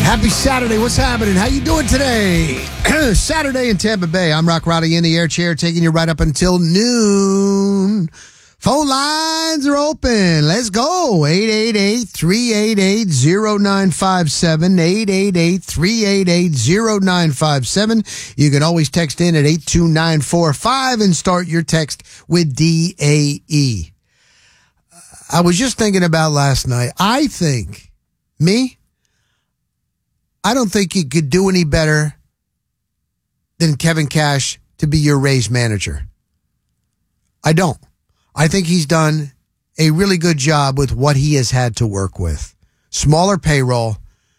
Happy Saturday. What's happening? How you doing today? Saturday in Tampa Bay. I'm Rock Roddy in the air chair, taking you right up until noon. Phone lines are open. Let's go. 888-388-0957. 888-388-0957. You can always text in at 82945 and start your text with DAE. I was just thinking about last night. I don't think you could do any better than Kevin Cash to be your Rays manager. I don't. I think he's done a really good job with what he has had to work with. Smaller payroll.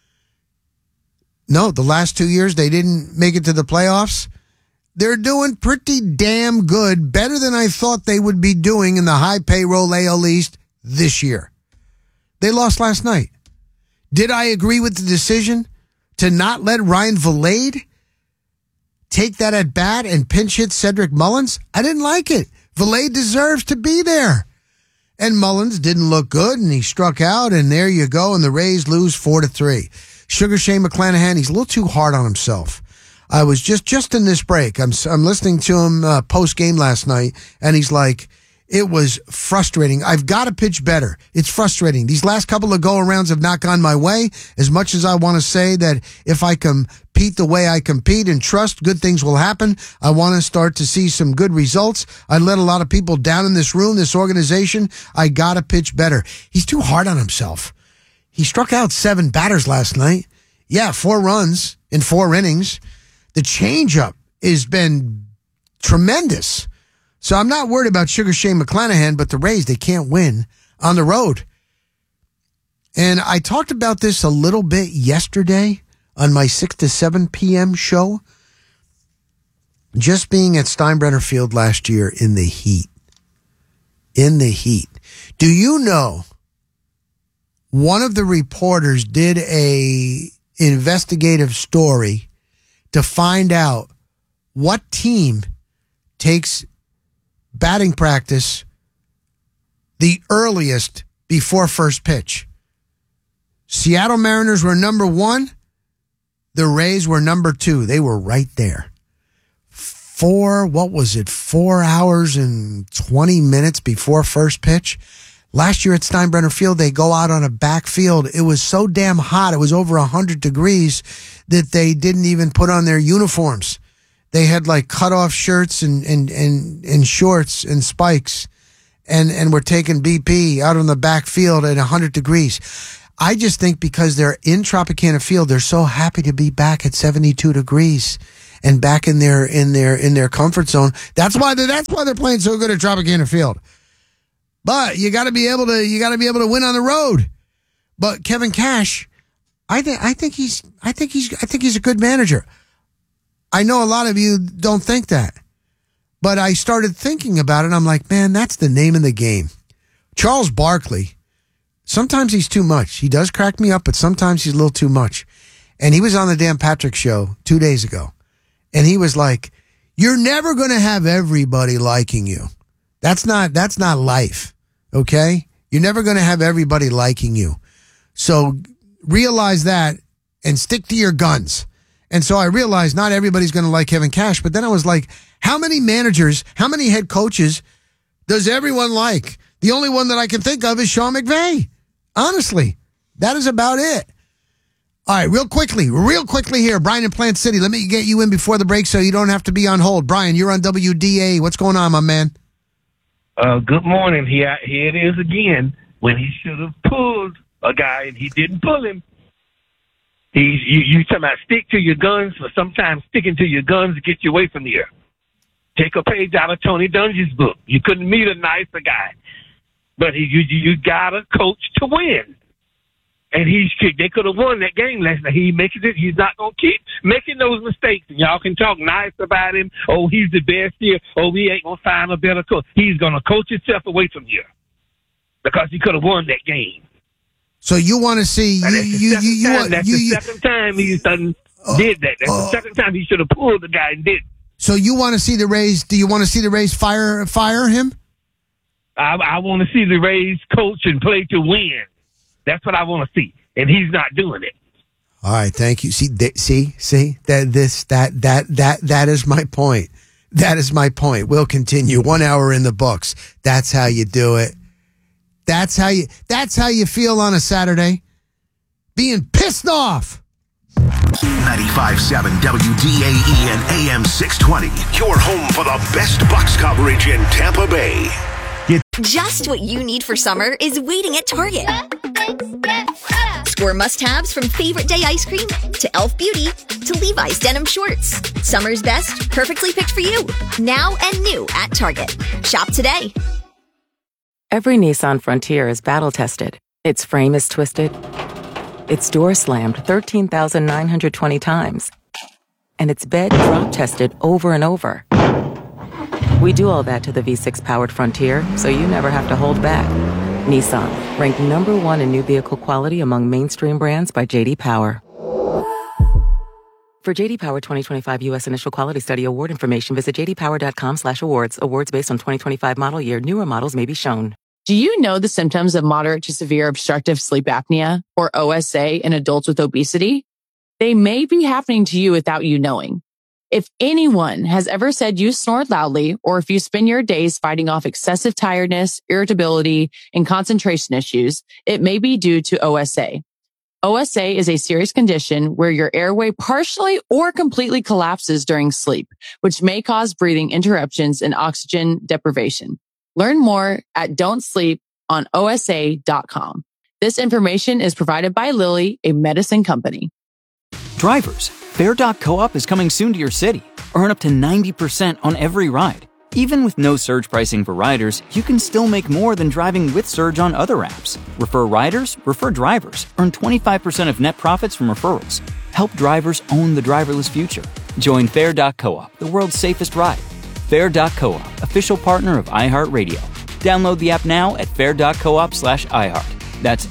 No, the last 2 years they didn't make it to the playoffs. They're doing pretty damn good, better than I thought they would be doing in the high payroll AL East this year. They lost last night. Did I agree with the decision to not let Ryan Vilade take that at bat and pinch hit Cedric Mullins? I didn't like it. Vilade deserves to be there. And Mullins didn't look good, and he struck out, and there you go, and the Rays lose 4-3. Sugar Shane McClanahan, he's a little too hard on himself. I was just in this break, I'm listening to him post-game last night, and he's like, it was frustrating. I've got to pitch better. It's frustrating. These last couple of go-arounds have not gone my way. As much as I want to say that if I compete the way I compete and trust, good things will happen. I want to start to see some good results. I let a lot of people down in this room, this organization. I got to pitch better. He's too hard on himself. He struck out 7 batters last night. Yeah, 4 runs in 4 innings. The changeup has been tremendous. So I'm not worried about Sugar Shane McClanahan, but the Rays, they can't win on the road. And I talked about this a little bit yesterday on my 6 to 7 p.m. show. Just being at Steinbrenner Field last year in the heat. In the heat. Do you know one of the reporters did a investigative story to find out what team takes batting practice the earliest before first pitch? Seattle Mariners were number 1. The Rays were number 2. They were right there. 4 hours and 20 minutes before first pitch? Last year at Steinbrenner Field, they go out on a backfield. It was so damn hot. It was over 100 degrees that they didn't even put on their uniforms. They had like cut off shirts and shorts and spikes and were taking BP out on the backfield at 100 degrees. I just think because they're in Tropicana Field, they're so happy to be back at 72 degrees and back in their comfort zone. That's why they're playing so good at Tropicana Field. But you got to be able to win on the road. But Kevin Cash, I think he's a good manager. I know a lot of you don't think that, but I started thinking about it, and I'm like, man, that's the name of the game. Charles Barkley, sometimes he's too much. He does crack me up, but sometimes he's a little too much. And he was on the Dan Patrick Show 2 days ago, and he was like, you're never going to have everybody liking you. That's not life, okay? You're never going to have everybody liking you. So realize that and stick to your guns. And so I realized not everybody's going to like Kevin Cash, but then I was like, how many managers, how many head coaches does everyone like? The only one that I can think of is Sean McVay. Honestly, that is about it. All right, real quickly here, Brian in Plant City. Let me get you in before the break so you don't have to be on hold. Brian, you're on WDA. What's going on, my man? Good morning. Here it is again. When he should have pulled a guy and he didn't pull him. You talking about stick to your guns, but sometimes sticking to your guns gets you away from here. Take a page out of Tony Dungy's book. You couldn't meet a nicer guy, but you gotta coach to win. And they could have won that game last night. He's not gonna keep making those mistakes. And y'all can talk nice about him. Oh, he's the best here. Oh, we ain't gonna find a better coach. He's gonna coach himself away from here because he could have won that game. So you want to see That's the second time he's did that. That's the second time he should have pulled the guy and did. So you want to see the Rays? Do you want to see the Rays fire him? I want to see the Rays coach and play to win. That's what I want to see, and he's not doing it. All right, thank you. See, that is my point. That is my point. We'll continue. 1 hour in the books. That's how you do it. That's how you feel on a Saturday. Being pissed off. 95.7 WDAE and AM 620. Your home for the best Bucs coverage in Tampa Bay. Just what you need for summer is waiting at Target. Score must-haves from favorite day ice cream to Elf Beauty to Levi's denim shorts. Summer's best, perfectly picked for you. Now and new at Target. Shop today. Every Nissan Frontier is battle-tested. Its frame is twisted. Its door slammed 13,920 times. And its bed drop-tested over and over. We do all that to the V6-powered Frontier, so you never have to hold back. Nissan, ranked number 1 in new vehicle quality among mainstream brands by J.D. Power. For J.D. Power 2025 U.S. Initial Quality Study award information, visit jdpower.com/awards. Awards based on 2025 model year. Newer models may be shown. Do you know the symptoms of moderate to severe obstructive sleep apnea, or OSA, in adults with obesity? They may be happening to you without you knowing. If anyone has ever said you snored loudly, or if you spend your days fighting off excessive tiredness, irritability, and concentration issues, it may be due to OSA. OSA is a serious condition where your airway partially or completely collapses during sleep, which may cause breathing interruptions and oxygen deprivation. Learn more at don'tsleeponosa.com. This information is provided by Lilly, a medicine company. Drivers, Fair.coop is coming soon to your city. Earn up to 90% on every ride. Even with no surge pricing for riders, you can still make more than driving with Surge on other apps. Refer riders, refer drivers. Earn 25% of net profits from referrals. Help drivers own the driverless future. Join Fair.coop, the world's safest ride. Fair.coop, official partner of iHeartRadio. Download the app now at fair.coop/iHeart. That's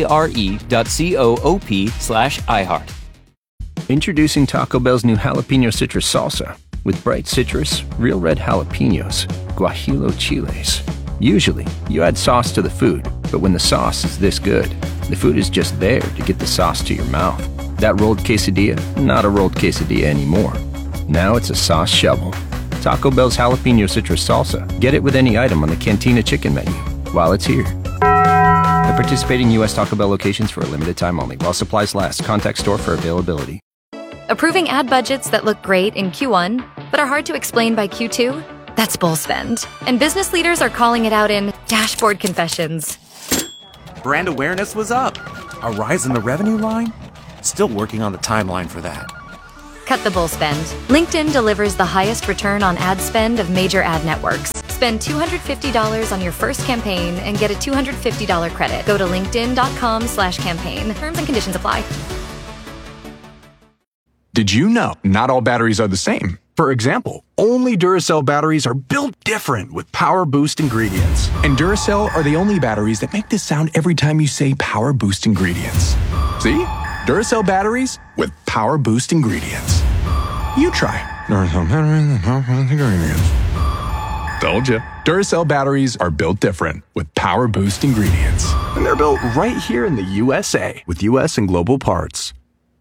FARE.coop/iHeart. Introducing Taco Bell's new jalapeno citrus salsa with bright citrus, real red jalapenos, guajillo chiles. Usually, you add sauce to the food, but when the sauce is this good, the food is just there to get the sauce to your mouth. That rolled quesadilla, not a rolled quesadilla anymore. Now it's a sauce shovel. Taco Bell's jalapeno citrus salsa. Get it with any item on the Cantina chicken menu while it's here. At participating U.S. Taco Bell locations for a limited time only. While supplies last. Contact store for availability. Approving ad budgets that look great in Q1, but are hard to explain by Q2? That's bull spend. And business leaders are calling it out in dashboard confessions. Brand awareness was up. A rise in the revenue line? Still working on the timeline for that. Cut the bull spend. LinkedIn delivers the highest return on ad spend of major ad networks. Spend $250 on your first campaign and get a $250 credit. Go to linkedin.com/campaign. Terms and conditions apply. Did you know not all batteries are the same? For example, only Duracell batteries are built different with Power Boost ingredients. And Duracell are the only batteries that make this sound every time you say Power Boost ingredients. See? Duracell batteries with Power Boost ingredients. You try. Duracell batteries with Power Boost ingredients. Told you. Duracell batteries are built different with Power Boost ingredients. And they're built right here in the USA with US and global parts.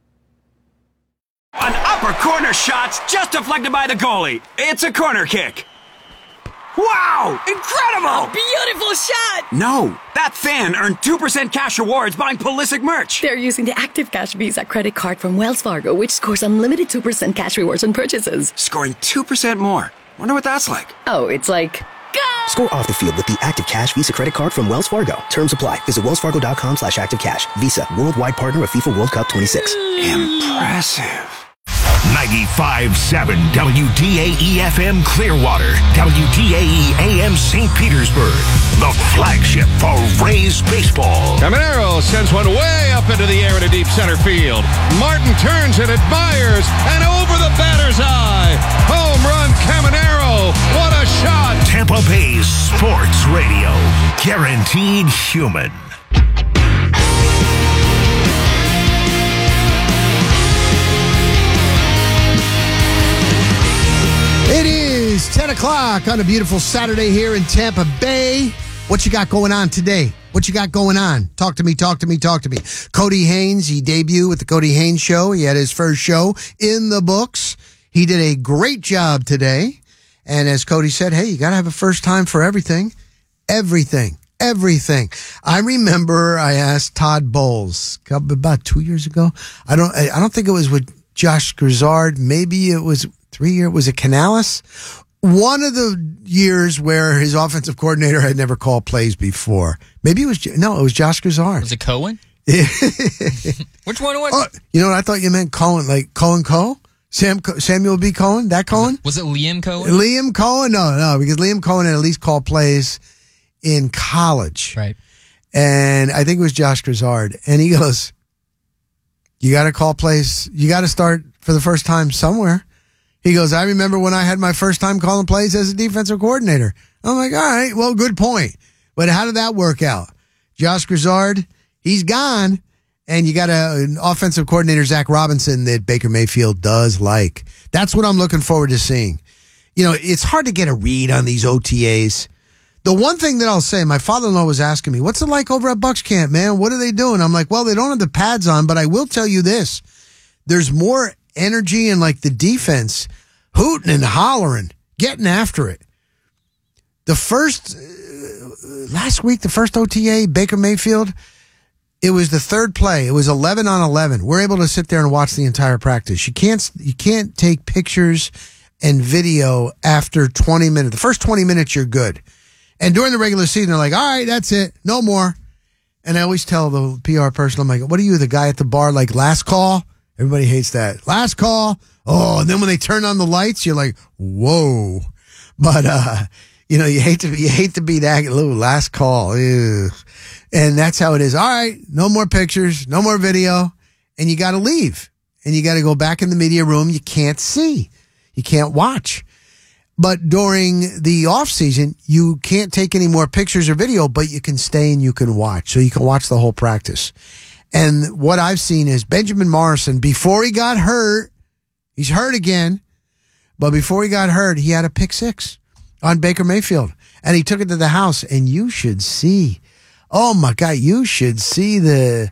An upper corner shot's just deflected by the goalie. It's a corner kick. Wow! Incredible! A beautiful shot! No, that fan earned 2% cash rewards buying Pulisic merch. They're using the Active Cash Visa credit card from Wells Fargo, which scores unlimited 2% cash rewards on purchases. Scoring 2% more. Wonder what that's like. Oh, it's like... Go! Score off the field with the Active Cash Visa credit card from Wells Fargo. Terms apply. Visit wellsfargo.com/activecash. Visa, worldwide partner of FIFA World Cup 26. Impressive. 95.7 WDAE-FM Clearwater, WDAE AM St. Petersburg, the flagship for Rays baseball. Caminero sends one way up into the air in a deep center field. Martin turns it at Myers and over the batter's eye. Home run, Caminero. What a shot. Tampa Bay Sports Radio, guaranteed human. It is 10 o'clock on a beautiful Saturday here in Tampa Bay. What you got going on today? What you got going on? Talk to me. Cody Haynes, he debuted with the Cody Haynes Show. He had his first show in the books. He did a great job today. And as Cody said, hey, you got to have a first time for everything. Everything. I remember I asked Todd Bowles about 2 years ago. I don't think it was with Josh Grizzard. Maybe it was 3 years. Was it Canales? One of the years where his offensive coordinator had never called plays before. Maybe it was Josh Grizzard. Was it Cohen? Which one was it? You know what? I thought you meant Cohen, like Cohen Coe? Samuel B. Cohen? That Cohen? Was it Liam Cohen? Liam Cohen? No, because Liam Cohen had at least called plays in college. Right. And I think it was Josh Grizzard. And he goes, you got to call plays. You got to start for the first time somewhere. He goes, I remember when I had my first time calling plays as a defensive coordinator. I'm like, all right, well, good point. But how did that work out? Josh Grizzard, he's gone. And you got an offensive coordinator, Zach Robinson, that Baker Mayfield does like. That's what I'm looking forward to seeing. You know, it's hard to get a read on these OTAs. The one thing that I'll say, my father-in-law was asking me, what's it like over at Bucs Camp, man? What are they doing? I'm like, well, they don't have the pads on, but I will tell you this. There's more energy in like the defense, hooting and hollering, getting after it. Last week, the first OTA, Baker Mayfield, it was the third play. It was 11 on 11. We're able to sit there and watch the entire practice. You can't take pictures and video after 20 minutes. The first 20 minutes, you're good. And during the regular season, they're like, all right, that's it. No more. And I always tell the PR person, I'm like, what are you, the guy at the bar, like last call? Everybody hates that. Last call. Oh, and then when they turn on the lights, you're like, whoa. But, you hate to be that little last call. Ew. And that's how it is. All right, no more pictures, no more video, and you got to leave. And you got to go back in the media room. You can't see. You can't watch. But during the off season, you can't take any more pictures or video, but you can stay and you can watch. So you can watch the whole practice. And what I've seen is Benjamin Morrison, before he got hurt, he's hurt again, but before he got hurt, he had a pick six on Baker Mayfield. And he took it to the house, and you should see. Oh my God, you should see the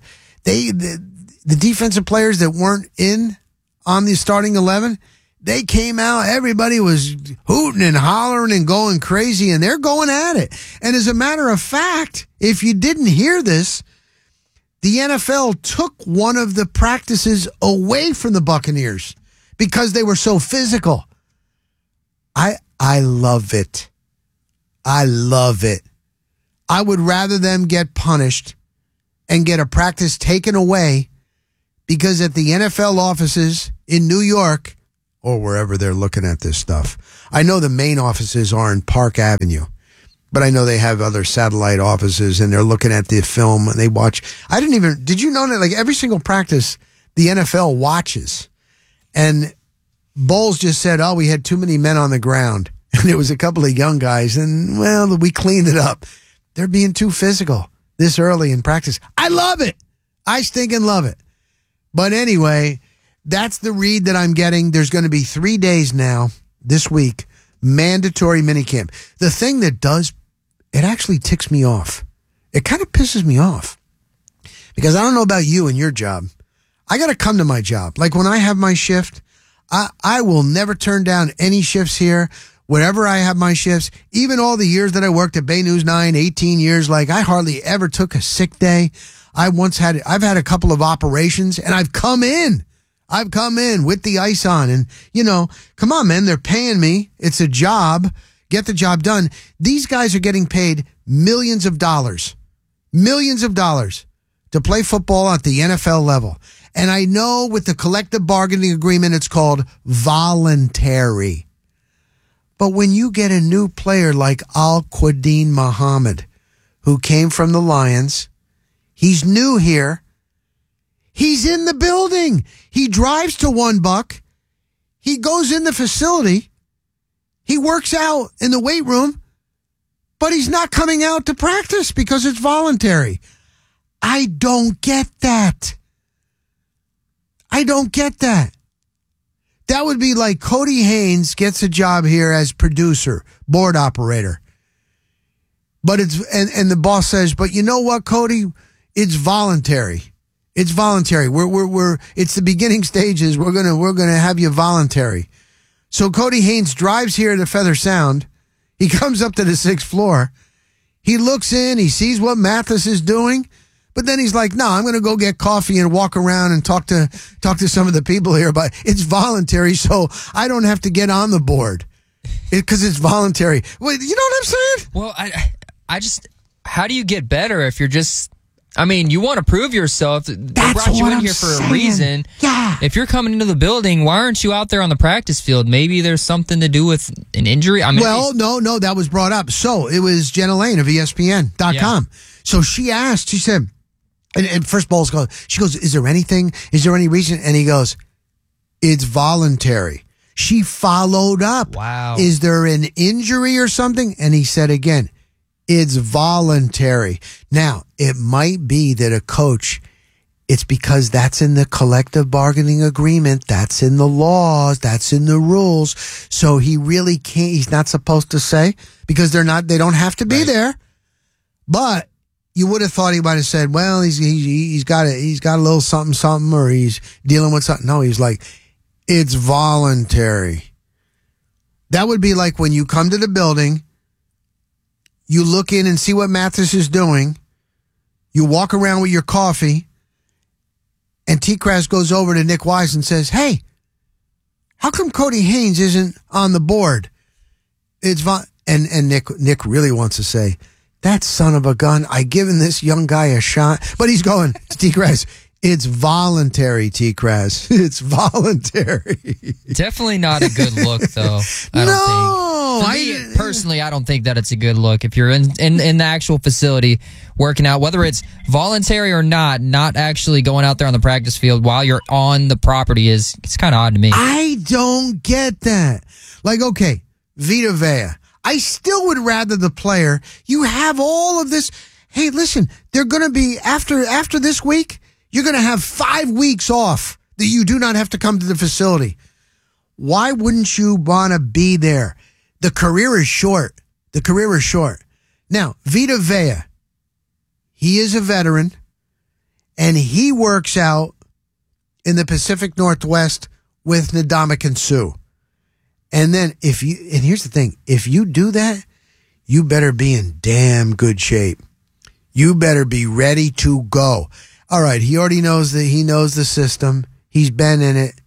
defensive players that weren't in on the starting 11. They came out, everybody was hooting and hollering and going crazy, and they're going at it. And as a matter of fact, if you didn't hear this, the NFL took one of the practices away from the Buccaneers because they were so physical. I love it. I love it. I would rather them get punished and get a practice taken away, because at the NFL offices in New York or wherever they're looking at this stuff, I know the main offices are in Park Avenue, but I know they have other satellite offices and they're looking at the film and they watch. Did you know that like every single practice the NFL watches? And Bowles just said, oh, we had too many men on the ground. And there was a couple of young guys, and well, we cleaned it up. They're being too physical this early in practice. I love it. I stinking love it. But anyway, that's the read that I'm getting. There's going to be 3 days now this week, mandatory minicamp. The thing that it actually ticks me off. It kind of pisses me off, because I don't know about you and your job. I got to come to my job. Like when I have my shift, I will never turn down any shifts here. Whenever I have my shifts, even all the years that I worked at Bay News 9, 18 years, like I hardly ever took a sick day. I've had a couple of operations, and I've come in with the ice on, and come on, man, they're paying me. It's a job. Get the job done. These guys are getting paid millions of dollars to play football at the NFL level. And I know with the collective bargaining agreement, it's called voluntary. But when you get a new player like Al-Quadin Muhammad, who came from the Lions, he's new here. He's in the building. He drives to $1. He goes in the facility. He works out in the weight room, but he's not coming out to practice because it's voluntary. I don't get that. That would be like Cody Haynes gets a job here as producer, board operator. But and the boss says, but you know what, Cody? It's voluntary. It's voluntary. It's the beginning stages. We're gonna have you voluntary. So Cody Haynes drives here to Feather Sound. He comes up to the 6th floor. He looks in. He sees what Mathis is doing. But then he's like, no, I'm going to go get coffee and walk around and talk to some of the people here. But it's voluntary, so I don't have to get on the board because it's voluntary. Wait, you know what I'm saying? Well, I just, how do you get better if you're just, I mean, you want to prove yourself. They brought you in here for a reason. Yeah. If you're coming into the building, why aren't you out there on the practice field? Maybe there's something to do with an injury. I mean, well, no, that was brought up. So it was Jenna Lane of ESPN.com. Yeah. So she asked, she said, and first Bowles goes, she goes, is there any reason? And he goes, it's voluntary. She followed up. Wow. Is there an injury or something? And he said again, it's voluntary. Now, it might be that a coach, it's because that's in the collective bargaining agreement. That's in the laws. That's in the rules. So he really can't, he's not supposed to say because they don't have to be there. But you would have thought he might have said, well, he's got a little something, or he's dealing with something. No, he's like, it's voluntary. That would be like when you come to the building, you look in and see what Mathis is doing, you walk around with your coffee, and T-Crass goes over to Nick Wise and says, hey, how come Cody Haynes isn't on the board? And Nick really wants to say, that son of a gun, I given this young guy a shot. But he's going, T-Crass, it's voluntary, T-Crass. It's voluntary. Definitely not a good look, though. Personally, I don't think that it's a good look. If you're in the actual facility working out, whether it's voluntary or not actually going out there on the practice field while you're on the property it's kind of odd to me. I don't get that. Like, okay, Vita Vea. I still would rather the player, you have all of this. Hey, listen, they're going to be, after this week, you're going to have 5 weeks off that you do not have to come to the facility. Why wouldn't you want to be there? The career is short. Now, Vita Vea, he is a veteran, and he works out in the Pacific Northwest with Ndamukong Suh. And then and here's the thing, if you do that, you better be in damn good shape. You better be ready to go. All right, he already knows he knows the system. He's been in it.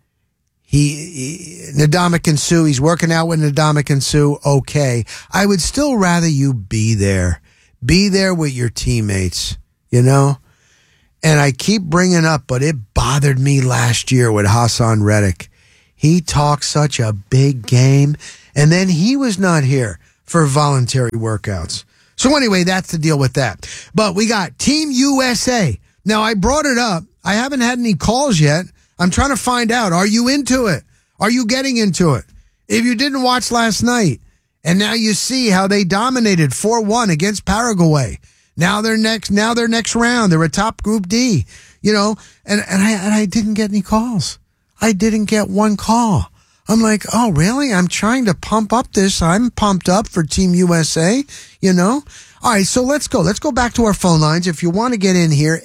Ndamukong Suh, he's working out with Ndamukong Suh. Okay. I would still rather you be there. Be there with your teammates, you know? And I keep bringing up, but it bothered me last year with Hassan Reddick. He talked such a big game, and then he was not here for voluntary workouts. So anyway, that's the deal with that. But we got Team USA. Now, I brought it up. I haven't had any calls yet. I'm trying to find out, are you into it? Are you getting into it? If you didn't watch last night, and now you see how they dominated 4-1 against Paraguay. Now they're next round. They're a top Group D, you know, and I didn't get any calls. I didn't get one call. I'm like, oh, really? I'm trying to pump up this. I'm pumped up for Team USA, you know? All right, so let's go. Let's go back to our phone lines. If you want to get in here,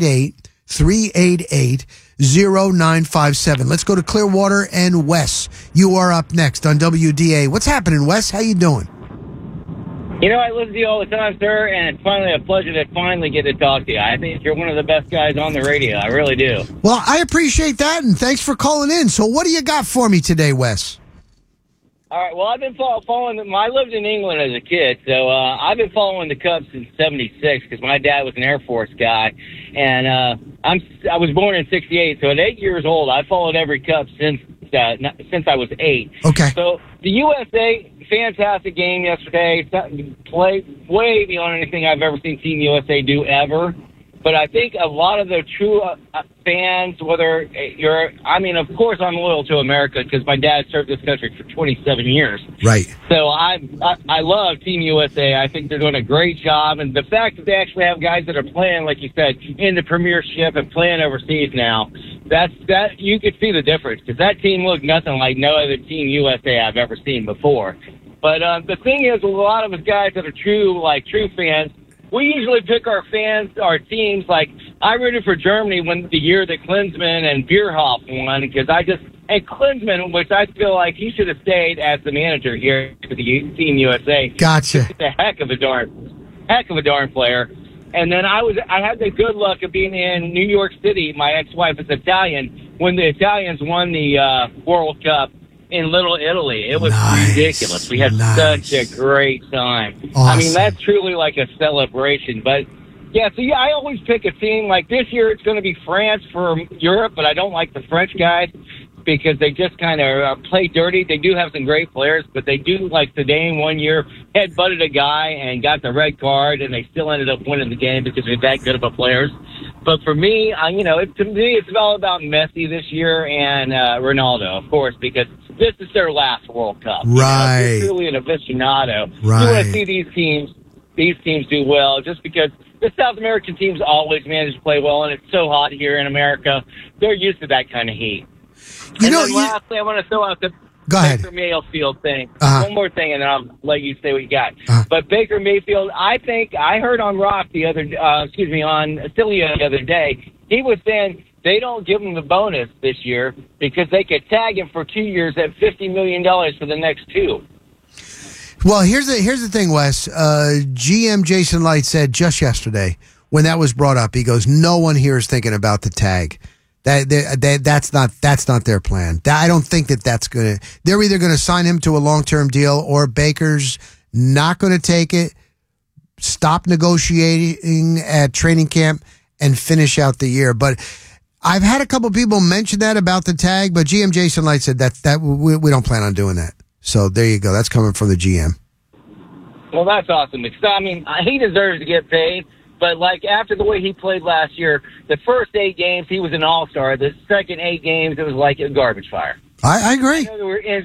888-388-0957. Let's go to Clearwater and Wes. You are up next on WDA. What's happening, Wes? How you doing? You know, I listen to you all the time, sir, and it's finally a pleasure to finally get to talk to you. I think you're one of the best guys on the radio. I really do. Well, I appreciate that, and thanks for calling in. So what do you got for me today, Wes? All right, well, I've been following them. I lived in England as a kid, so I've been following the Cubs since '76 because my dad was an Air Force guy, and I was born in '68, so at 8 years old, I followed every Cub since I was 8. Okay. So the USA, fantastic game yesterday. Played way beyond anything I've ever seen Team USA do ever. But I think a lot of the true fans, whether of course I'm loyal to America because my dad served this country for 27 years. Right. So I love Team USA. I think they're doing a great job. And the fact that they actually have guys that are playing, like you said, in the Premiership and playing overseas now, that you could see the difference because that team looked nothing like no other Team USA I've ever seen before. But the thing is, a lot of us guys that are true fans, we usually pick our teams. Like, I rooted for Germany when the year that Klinsmann and Bierhoff won, and Klinsmann, which I feel like he should have stayed as the manager here for the Team USA. Gotcha. He's a heck of a darn player. And then I had the good luck of being in New York City. My ex-wife is Italian. When the Italians won the World Cup in Little Italy, it was ridiculous. We had such a great time. Awesome. I mean, that's truly like a celebration. But yeah, I always pick a team. Like this year, it's going to be France for Europe, but I don't like the French guys because they just kind of play dirty. They do have some great players, but they do, like Zidane one year headbutted a guy and got the red card, and they still ended up winning the game because they're that good of a players. But for me, to me, it's all about Messi this year and Ronaldo, of course, because this is their last World Cup. Right. If you're truly an aficionado. Right. You want to see these teams do well, just because the South American teams always manage to play well, and it's so hot here in America. They're used to that kind of heat. Lastly, I want to throw out the Baker Mayfield thing. One more thing, and then I'll let you say what you got. But Baker Mayfield, I think I heard on on Cilia the other day, he was saying they don't give him the bonus this year because they could tag him for 2 years at $50 million for the next 2. Well, here's the thing, Wes. GM Jason Light said just yesterday when that was brought up, he goes, "No one here is thinking about the tag. That's not their plan. I don't think that's gonna. They're either going to sign him to a long-term deal or Baker's not going to take it, stop negotiating at training camp, and finish out the year." But I've had a couple people mention that about the tag, but GM Jason Light said that we don't plan on doing that. So there you go. That's coming from the GM. Well, that's awesome. Because, I mean, he deserves to get paid. But, like, after the way he played last year, the first 8 games, he was an all-star. The second 8 games, it was like a garbage fire. I agree. I know there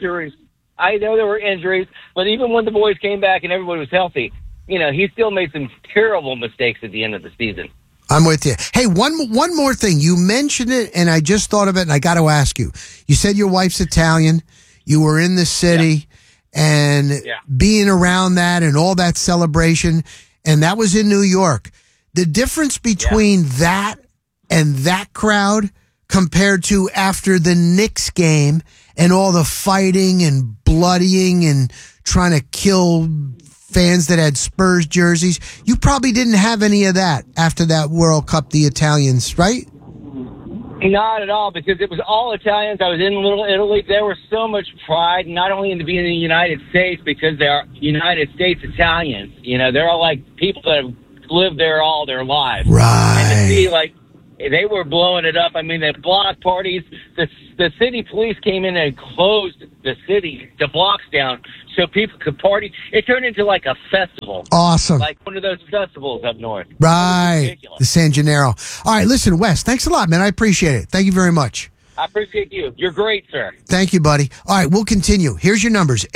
were injuries. But even when the boys came back and everybody was healthy, he still made some terrible mistakes at the end of the season. I'm with you. Hey, one more thing. You mentioned it, and I just thought of it, and I got to ask you. You said your wife's Italian. You were in the city, and being around that and all that celebration, and that was in New York. The difference between that and that crowd compared to after the Knicks game and all the fighting and bloodying and trying to kill fans that had Spurs jerseys, you probably didn't have any of that after that World Cup, the Italians, right? Not at all, because it was all Italians. I was in Little Italy. There was so much pride, not only in being in the United States, because they're United States Italians. They're all like people that have lived there all their lives. Right. And to see, they were blowing it up. I mean, the block parties, the city police came in and closed the blocks down so people could party. It turned into like a festival. Awesome. Like one of those festivals up north. Right. The San Gennaro. All right, listen, Wes, thanks a lot, man. I appreciate it. Thank you very much. I appreciate you. You're great, sir. Thank you, buddy. All right, we'll continue. Here's your numbers,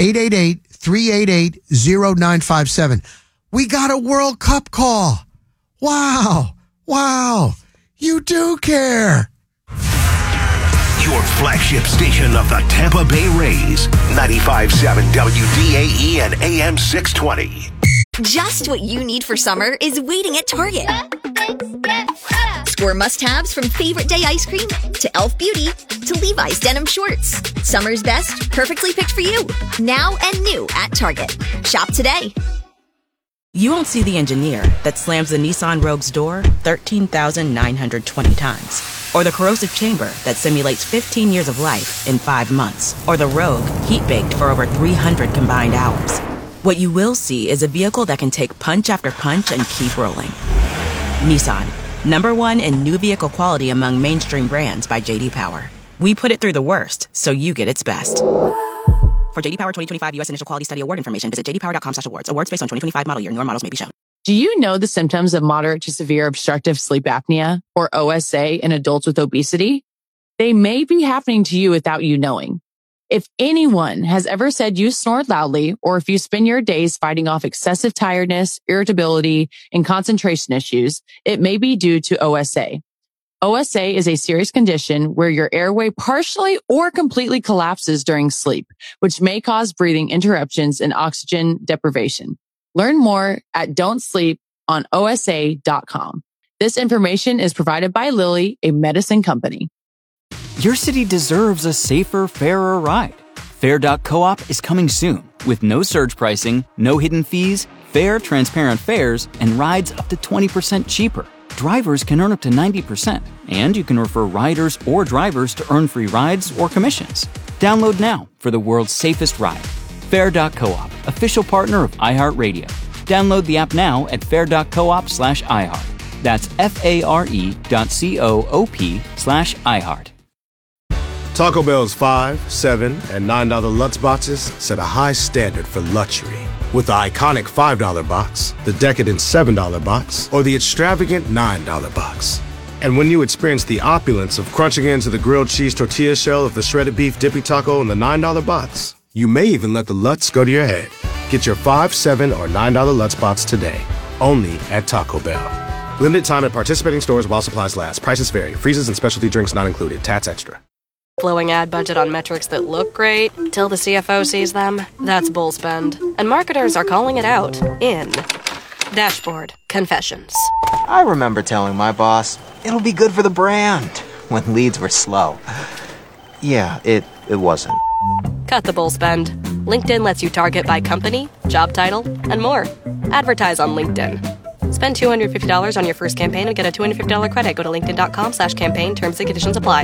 888-388-0957. We got a World Cup call. Wow. You do care. Your flagship station of the Tampa Bay Rays, 95.7 WDAE and AM 620. Just what you need for summer is waiting at Target. Score must-haves from Favorite Day ice cream to Elf Beauty to Levi's denim shorts. Summer's best, perfectly picked for you. Now and new at Target. Shop today. You won't see the engineer that slams the Nissan Rogue's door 13,920 times. Or the corrosive chamber that simulates 15 years of life in 5 months. Or the Rogue heat-baked for over 300 combined hours. What you will see is a vehicle that can take punch after punch and keep rolling. Nissan, #1 in new vehicle quality among mainstream brands by J.D. Power. We put it through the worst, so you get its best. For J.D. Power 2025 U.S. Initial Quality Study Award information, visit jdpower.com/awards. Awards based on 2025 model year. Newer models may be shown. Do you know the symptoms of moderate to severe obstructive sleep apnea, or OSA, in adults with obesity? They may be happening to you without you knowing. If anyone has ever said you snore loudly, or if you spend your days fighting off excessive tiredness, irritability, and concentration issues, it may be due to OSA. OSA is a serious condition where your airway partially or completely collapses during sleep, which may cause breathing interruptions and oxygen deprivation. Learn more at don'tsleeponosa.com. This information is provided by Lilly, a medicine company. Your city deserves a safer, fairer ride. Fair.coop is coming soon with no surge pricing, no hidden fees, fair, transparent fares, and rides up to 20% cheaper. Drivers can earn up to 90%, and you can refer riders or drivers to earn free rides or commissions. Download now for the world's safest ride. Fair.coop, official partner of iHeartRadio. Download the app now at fair.coop/iHeart. That's FARE.coop/iHeart. Taco Bell's $5, $7, and $9 Lutz boxes set a high standard for luxury. With the iconic $5 box, the decadent $7 box, or the extravagant $9 box. And when you experience the opulence of crunching into the grilled cheese tortilla shell of the shredded beef dippy taco in the $9 box, you may even let the Lutz go to your head. Get your $5, $7, or $9 Lutz box today, only at Taco Bell. Limited time at participating stores while supplies last. Prices vary. Freezes and specialty drinks not included. Tax extra. Blowing ad budget on metrics that look great till the CFO sees them? That's bull spend. And marketers are calling it out in Dashboard Confessions. I remember telling my boss, it'll be good for the brand, when leads were slow. Yeah, it wasn't. Cut the bull spend. LinkedIn lets you target by company, job title, and more. Advertise on LinkedIn. Spend $250 on your first campaign and get a $250 credit. Go to linkedin.com/campaign. Terms and conditions apply.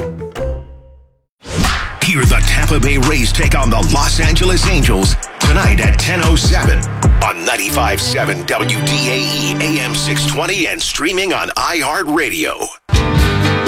Hear the Tampa Bay Rays take on the Los Angeles Angels tonight at 10:07 on 95.7 WDAE AM 620 and streaming on iHeartRadio.